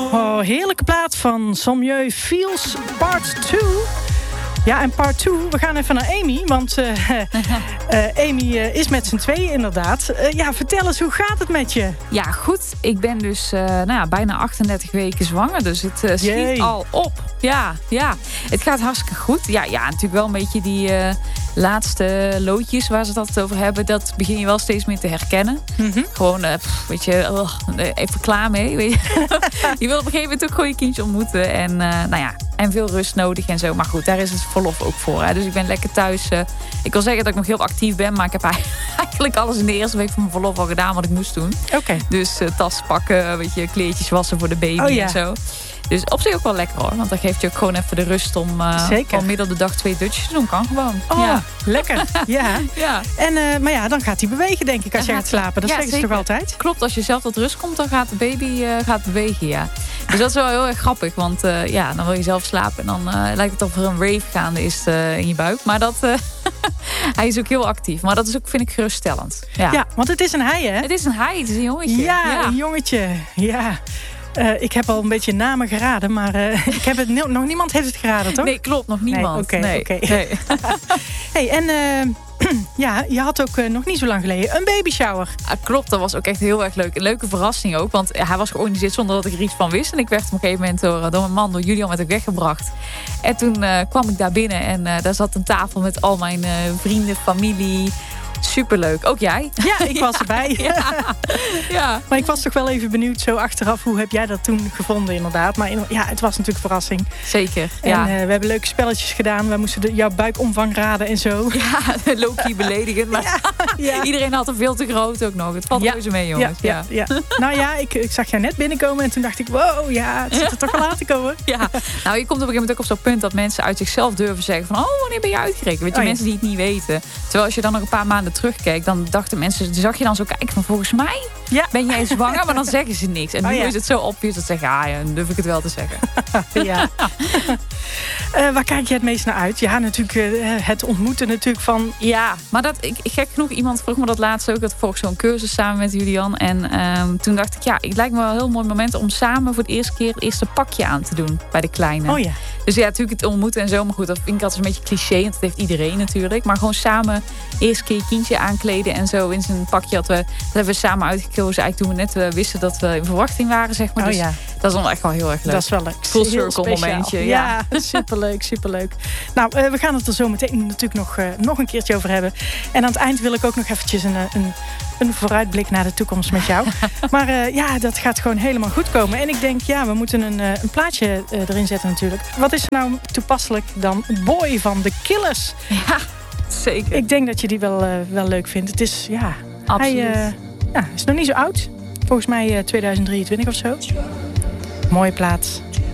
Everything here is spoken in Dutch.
Oh, heerlijke plaat van Sommieu Feels Part 2. Ja, en part 2, we gaan even naar Amy, want Amy is met z'n tweeën inderdaad. Ja, vertel eens, hoe gaat het met je? Ja, goed. Ik ben dus bijna 38 weken zwanger, dus het schiet al op. Ja, het gaat hartstikke goed. Ja, natuurlijk wel een beetje die laatste loodjes waar ze het altijd over hebben, dat begin je wel steeds meer te herkennen. Mm-hmm. Gewoon, weet je, even klaar mee. Weet je. Je wil op een gegeven moment ook gewoon je kindje ontmoeten en en veel rust nodig en zo. Maar goed, daar is het verlof ook voor. Hè. Dus ik ben lekker thuis. Ik wil zeggen dat ik nog heel actief ben, maar ik heb eigenlijk alles in de eerste week van mijn verlof al gedaan wat ik moest doen. Okay. Dus tas pakken, weet je, kleertjes wassen voor de baby en zo. Dus op zich ook wel lekker hoor. Want dan geeft je ook gewoon even de rust om van middel de dag 2 dutjes te doen. Kan gewoon. Oh, ja. Lekker. Ja. En, maar ja, dan gaat hij bewegen denk ik als je gaat slapen. Dat zeggen ze toch altijd? Klopt, als je zelf tot rust komt, dan gaat de baby bewegen, ja. Dus dat is wel heel erg grappig. Want dan wil je zelf slapen. En dan lijkt het of er een rave gaande is in je buik. Maar dat... hij is ook heel actief. Maar dat is ook, vind ik, geruststellend. Ja, want het is een hij, hè? Het is een hij, het is een jongetje. Ja, een jongetje. Ja. Ik heb al een beetje namen geraden, maar ik heb het nog niemand heeft het geraden, toch? Nee, klopt, nog niemand. Nee. Hey, en je had ook nog niet zo lang geleden een baby shower. Klopt, dat was ook echt heel erg leuk. Een leuke verrassing ook, want hij was georganiseerd zonder dat ik er iets van wist. En ik werd op een gegeven moment door mijn man, door Julian, werd ik weggebracht. En toen kwam ik daar binnen en daar zat een tafel met al mijn vrienden, familie. Superleuk. Ook jij? Ja, ik was erbij. Ja. Maar ik was toch wel even benieuwd zo achteraf. Hoe heb jij dat toen gevonden inderdaad? Maar het was natuurlijk verrassing. Zeker, En we hebben leuke spelletjes gedaan. We moesten jouw buikomvang raden en zo. Ja, low-key beledigend. Maar iedereen had er veel te groot ook nog. Het valt reuze mee, jongens. Ja. Nou ja, ik zag jou net binnenkomen en toen dacht ik... wow, ja, het zit er toch wel aan te komen. Ja, nou, je komt op een gegeven moment ook op zo'n punt... dat mensen uit zichzelf durven zeggen van... oh, wanneer ben je uitgerekend? Weet je, mensen die het niet weten. Terwijl als je dan nog een paar maanden terugkeek, dan dachten mensen, zag je dan zo kijken van volgens mij ben jij zwanger, maar dan zeggen ze niks. En nu is het zo obvious dat ze zeggen, dan durf ik het wel te zeggen. Ja. Waar kijk je het meest naar uit? Ja, natuurlijk het ontmoeten natuurlijk van... Ja, maar gek genoeg, iemand vroeg me dat laatst ook, dat volg zo'n cursus samen met Julian. En toen dacht ik, het lijkt me wel een heel mooi moment om samen voor de eerste keer het eerste pakje aan te doen bij de kleine. Oh ja. Dus ja, natuurlijk het ontmoeten en zo, maar goed, dat vind ik altijd een beetje cliché, want dat heeft iedereen natuurlijk. Maar gewoon samen eerste keer je kindje aankleden en zo in zijn pakje. Dat hebben we samen uitgekozen, eigenlijk toen we net wisten dat we in verwachting waren, zeg maar. Dus dat is dan echt wel heel erg leuk. Dat is wel leuk. Full circle momentje. Ja, superleuk. Nou, we gaan het er zo meteen natuurlijk nog een keertje over hebben. En aan het eind wil ik ook nog eventjes een vooruitblik naar de toekomst met jou. Maar dat gaat gewoon helemaal goed komen. En ik denk, we moeten een plaatje erin zetten natuurlijk. Wat is nou toepasselijk dan? Boy van The Killers. Ja, zeker. Ik denk dat je die wel leuk vindt. Het is, absoluut. Hij is nog niet zo oud. Volgens mij 2023 of zo. Mooie plaats.